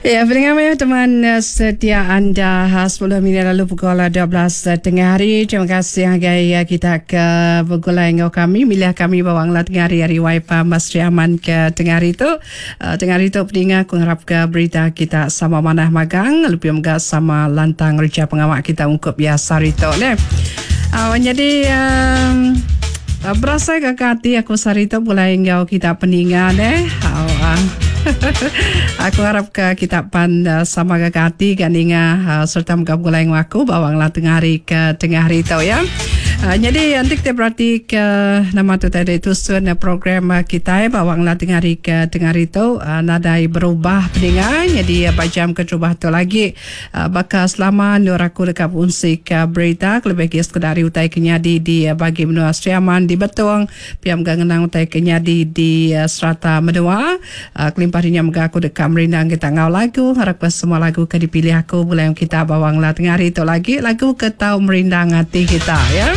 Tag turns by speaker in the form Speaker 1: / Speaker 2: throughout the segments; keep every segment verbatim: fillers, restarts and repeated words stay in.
Speaker 1: Ya, pendengar teman setia anda sepuluh minit lalu pukul dua belas tengah hari. Terima kasih gaya kita ke bergulai dengan kami. Milih kami bawang lah tengah hari hari Waipa Masri Aman ke tengah hari itu. Uh, tengah hari itu pendengar aku harap ke berita kita sama manah magang. Lebih juga sama lantang reja pengawak kita ungkup biasa itu. Uh, jadi... Um, berasa ke hati aku sarito mulai engkau kita peninggal eh. Oh, aku harap ke kita pan uh, sama ke hati kan inga uh, serta muka mulai aku bawang lah tengah hari ke tengah hari itu ya. Uh, jadi nanti kita berarti ke nama tu tadi itu susun program uh, kita bawang lah tengah hari ke tengah hari itu uh, nadai berubah peninggal jadi uh, bajam ke coba tu lagi uh, bakal selama nur aku dekat unsik uh, berita lebih kes kedari utai kenyadi di uh, bagi menua Astriaman di Betung piam gangenang utai kenyadi di uh, Serata Medua uh, kelimpahnya mga aku dekat merindang kita ngau lagu harap semua lagu ke dipilih aku boleh kita bawang lah tengah hari itu lagi lagu ke tau merindang hati kita ya.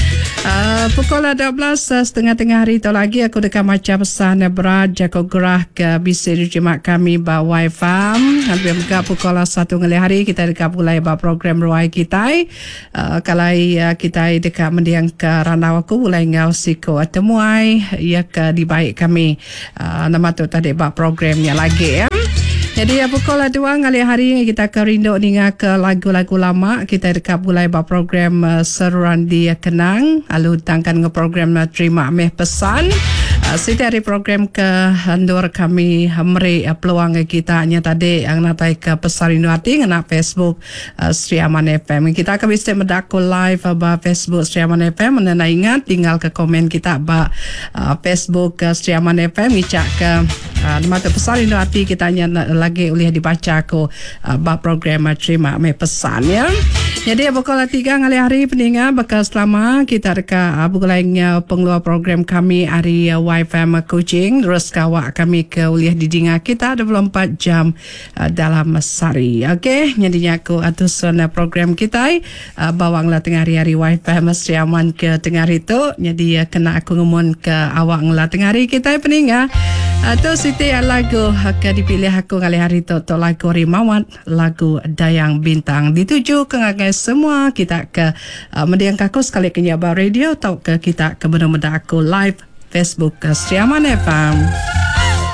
Speaker 1: Uh, pukul dua belas uh, setengah tengah hari itu lagi aku dekat macam pesan berat jago gerah ke bisir jemaat kami bawa Wi-Fi hampir juga pukul satu ngelih hari kita dekat mulai bawa program ruai kita uh, kalau uh, kita dekat mendiang ke ranau aku mulai ngau siko temuai ya ke di baik kami uh, nama tu tadi bawa programnya lagi ya. Jadi ya pukul dua kali hari kita ke rindu ninga ke lagu-lagu lama kita dekat mulai bawa program uh, seruan di Kenang lalu tangkan ke program uh, terima ameh pesan uh, setiap hari program ke handur kami meri uh, peluang kita hanya tadi yang natai ke pesan rindu hati ngena Facebook uh, Sri Aman F M kita akan bisa mendaku live uh, ba Facebook Sri Aman F M menena ingat tinggal ke komen kita ba uh, Facebook uh, Sri Aman F M ngicak ke uh, mata pesan rindu hati kita hanya lagi boleh dibaca aku uh, bab program uh, terima me pesan ya. Jadi pukul tiga kali hari pendengar bakal selama kita dekat uh, bukulainya pengeluar program kami hari uh, Wi-Fi coaching terus kawak kami ke uliah di dinga kita dua puluh empat jam uh, dalam sehari. Okey, jadinya aku atusan uh, program kita uh, bawanglah tengah hari-hari Wi-Fi Masri Aman ke tengah hari itu. Jadi uh, kena aku ngumun ke awak nglah tengah hari kita pendengar. Atau siti lagu akan dipilih aku kali hari itu to lagu Rimawat lagu Dayang Bintang dituju ke ngagai semua kita ke uh, mendiang kaku sekali ke Nyaba Radio atau ke kita ke benda-benda aku live Facebook ke Sri Aman F M.